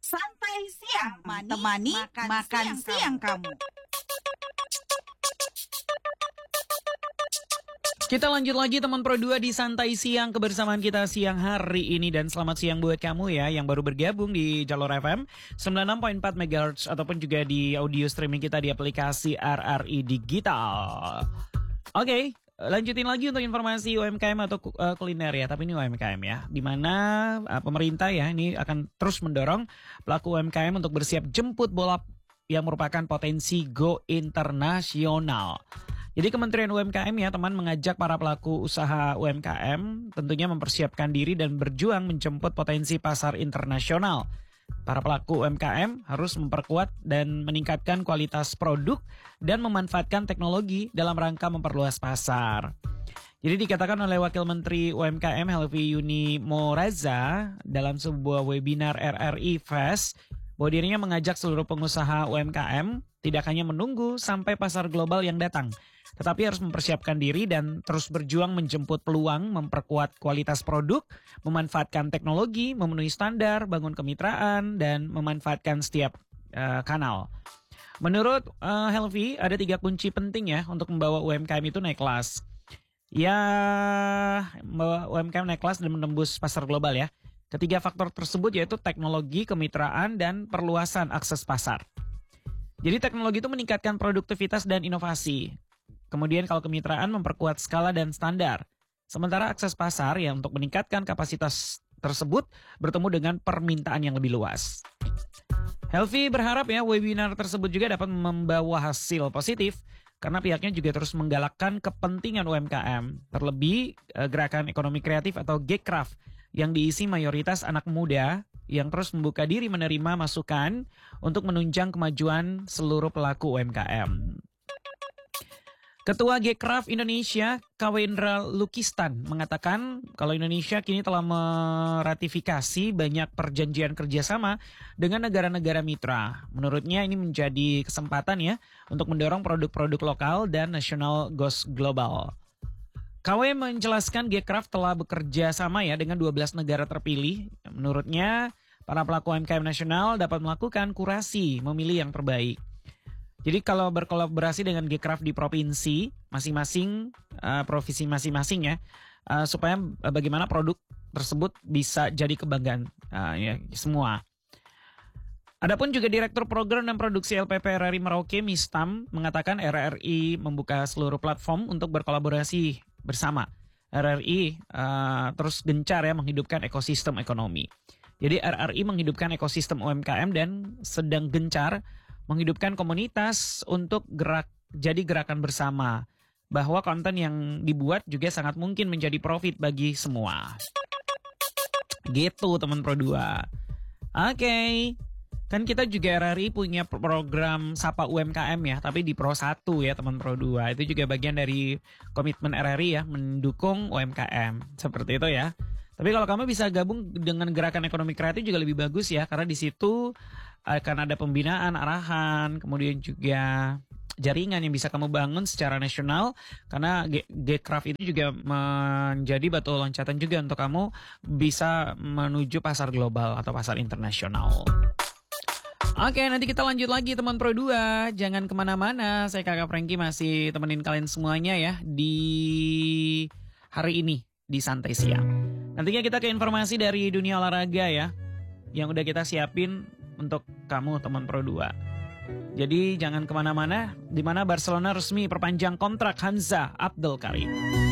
Santai Siang, temani makan siang kamu. Kita lanjut lagi teman Pro 2 di Santai Siang, kebersamaan kita siang hari ini. Dan selamat siang buat kamu ya yang baru bergabung di jalur FM 96.4 MHz ataupun juga di audio streaming kita di aplikasi RRI Digital. Oke, lanjutin lagi untuk informasi UMKM atau kuliner ya, tapi ini UMKM ya, dimana pemerintah ya ini akan terus mendorong pelaku UMKM untuk bersiap jemput bola yang merupakan potensi go internasional. Jadi Kementerian UMKM ya teman mengajak para pelaku usaha UMKM tentunya mempersiapkan diri dan berjuang menjemput potensi pasar internasional. Para pelaku UMKM harus memperkuat dan meningkatkan kualitas produk dan memanfaatkan teknologi dalam rangka memperluas pasar. Jadi dikatakan oleh Wakil Menteri UMKM Helvi Yuni Moraza dalam sebuah webinar RRI Fest bahwa dirinya mengajak seluruh pengusaha UMKM tidak hanya menunggu sampai pasar global yang datang, tetapi harus mempersiapkan diri dan terus berjuang menjemput peluang, memperkuat kualitas produk, memanfaatkan teknologi, memenuhi standar, bangun kemitraan, dan memanfaatkan setiap kanal. Menurut Helvi, ada 3 kunci penting ya untuk membawa UMKM itu naik kelas. Ya, membawa UMKM naik kelas dan menembus pasar global ya. Ketiga faktor tersebut yaitu teknologi, kemitraan, dan perluasan akses pasar. Jadi teknologi itu meningkatkan produktivitas dan inovasi. Kemudian kalau kemitraan memperkuat skala dan standar. Sementara akses pasar yang untuk meningkatkan kapasitas tersebut bertemu dengan permintaan yang lebih luas. Helvi berharap ya webinar tersebut juga dapat membawa hasil positif karena pihaknya juga terus menggalakkan kepentingan UMKM. Terlebih gerakan ekonomi kreatif atau Gcraft yang diisi mayoritas anak muda yang terus membuka diri menerima masukan untuk menunjang kemajuan seluruh pelaku UMKM. Ketua Gcraft Indonesia, Kawendra Lukistan, mengatakan kalau Indonesia kini telah meratifikasi banyak perjanjian kerjasama dengan negara-negara mitra. Menurutnya ini menjadi kesempatan ya untuk mendorong produk-produk lokal dan nasional goes global. KW menjelaskan Gcraft telah bekerja sama ya dengan 12 negara terpilih. Menurutnya para pelaku UMKM nasional dapat melakukan kurasi, memilih yang terbaik. Jadi kalau berkolaborasi dengan Gcraft di provinsi masing-masing, provinsi masing-masing ya, supaya bagaimana produk tersebut bisa jadi kebanggaan ya semua. Adapun juga Direktur Program dan Produksi LPP RRI Merauke Mistam mengatakan RRI membuka seluruh platform untuk berkolaborasi bersama. RRI terus gencar ya menghidupkan ekosistem ekonomi. Jadi RRI menghidupkan ekosistem UMKM dan sedang gencar menghidupkan komunitas untuk jadi gerakan bersama. Bahwa konten yang dibuat juga sangat mungkin menjadi profit bagi semua. Gitu teman Pro 2. Oke. Kan kita juga RRI punya program Sapa UMKM ya, tapi di Pro 1 ya teman Pro 2. Itu juga bagian dari komitmen RRI ya, mendukung UMKM. Seperti itu ya. Tapi kalau kamu bisa gabung dengan gerakan ekonomi kreatif juga lebih bagus ya, karena di situ akan ada pembinaan, arahan, kemudian juga jaringan yang bisa kamu bangun secara nasional, karena Gcraft itu juga menjadi batu loncatan juga untuk kamu bisa menuju pasar global atau pasar internasional. Oke, nanti kita lanjut lagi teman Pro 2. Jangan kemana-mana, saya Kakak Franky masih temenin kalian semuanya ya di hari ini di Santai Siang. Nantinya kita ke informasi dari dunia olahraga ya, yang udah kita siapin untuk kamu teman Pro 2. Jadi jangan kemana-mana, di mana Barcelona resmi perpanjang kontrak Hamza Abdul Karim.